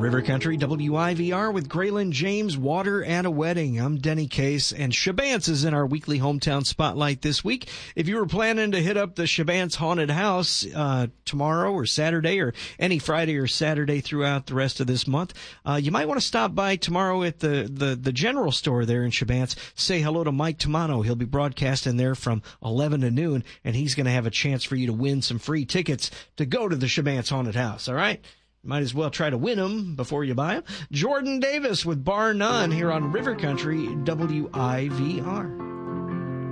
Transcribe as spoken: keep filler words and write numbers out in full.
River Country W I V R with Graylin James, Water at a Wedding. I'm Denny Case, and Shabantz is in our weekly hometown spotlight this week. If you were planning to hit up the Shabantz Haunted House uh tomorrow or Saturday or any Friday or Saturday throughout the rest of this month, uh you might want to stop by tomorrow at the, the, the general store there in Shabantz. Say hello to Mike Tomano. He'll be broadcasting there from eleven to noon, and he's going to have a chance for you to win some free tickets to go to the Shabantz Haunted House, all right? Might as well try to win them before you buy them. Jordan Davis with Bar None here on River Country W I V R.